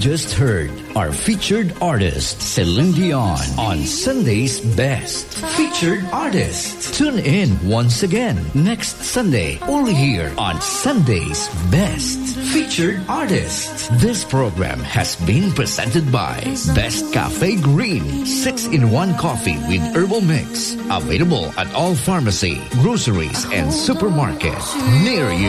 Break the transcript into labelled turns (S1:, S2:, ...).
S1: just heard our featured artist, Celine Dion, on Sunday's Best. Featured artist. Tune in once again next Sunday, only here on Sunday's Best. Featured artist. This program has been presented by Best Cafe Green 6-in-1 coffee with herbal mix. Available at all pharmacy, groceries, and supermarkets near you.